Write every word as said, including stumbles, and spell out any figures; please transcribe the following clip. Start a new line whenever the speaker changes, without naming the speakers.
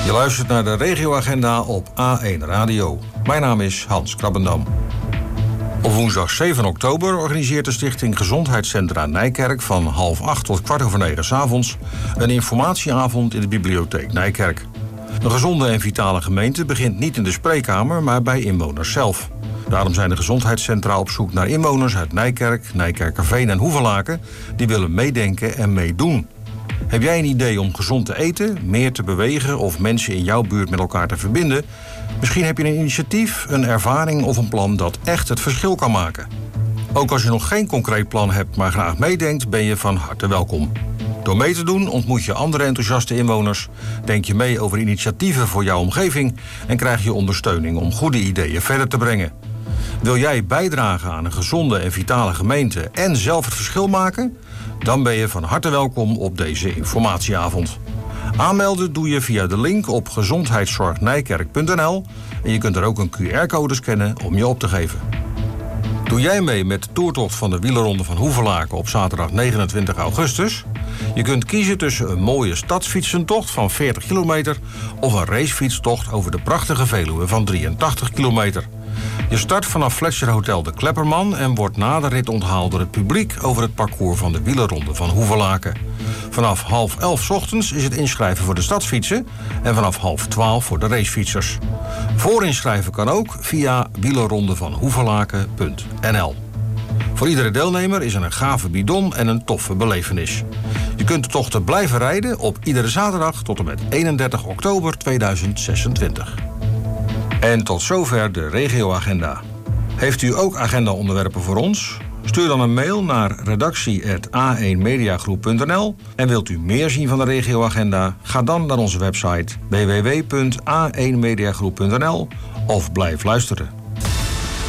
Je luistert naar de regioagenda op A één Radio. Mijn naam is Hans Krabbendam. Op woensdag zeven oktober organiseert de Stichting Gezondheidscentra Nijkerk van half acht tot kwart over negen 's avonds een informatieavond in de bibliotheek Nijkerk. Een gezonde en vitale gemeente begint niet in de spreekkamer, maar bij inwoners zelf. Daarom zijn de gezondheidscentra op zoek naar inwoners uit Nijkerk, Nijkerkerveen en Hoevelaken die willen meedenken en meedoen. Heb jij een idee om gezond te eten, meer te bewegen of mensen in jouw buurt met elkaar te verbinden? Misschien heb je een initiatief, een ervaring of een plan dat echt het verschil kan maken. Ook als je nog geen concreet plan hebt, maar graag meedenkt, ben je van harte welkom. Door mee te doen ontmoet je andere enthousiaste inwoners, denk je mee over initiatieven voor jouw omgeving en krijg je ondersteuning om goede ideeën verder te brengen. Wil jij bijdragen aan een gezonde en vitale gemeente en zelf het verschil maken? Dan ben je van harte welkom op deze informatieavond. Aanmelden doe je via de link op gezondheidszorgnijkerk punt n l en je kunt er ook een Q R-code scannen om je op te geven. Doe jij mee met de toertocht van de wielerronde van Hoevelaken op zaterdag negenentwintig augustus? Je kunt kiezen tussen een mooie stadsfietsentocht van veertig kilometer of een racefietstocht over de prachtige Veluwe van drieëntachtig kilometer. Je start vanaf Fletcher Hotel de Klepperman en wordt na de rit onthaald door het publiek over het parcours van de wielerronde van Hoevelaken. Vanaf half elf 's ochtends is het inschrijven voor de stadsfietsen en vanaf half twaalf voor de racefietsers. Voorinschrijven kan ook via wielerrondevanhoevelaken punt n l. Voor iedere deelnemer is er een gave bidon en een toffe belevenis. Je kunt de tochten blijven rijden op iedere zaterdag tot en met eenendertig oktober tweeduizend zesentwintig. En tot zover de regioagenda. Heeft u ook agendaonderwerpen voor ons? Stuur dan een mail naar redactie apenstaartje a één mediagroep punt n l. En wilt u meer zien van de regioagenda? Ga dan naar onze website w w w punt a één mediagroep punt n l of blijf luisteren.